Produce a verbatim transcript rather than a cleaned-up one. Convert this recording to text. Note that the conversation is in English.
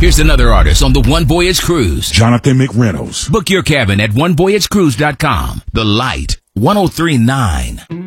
Here's another artist on the One Voyage Cruise. Jonathan McReynolds. Book your cabin at one voyage cruise dot com. The Light, one oh three point nine.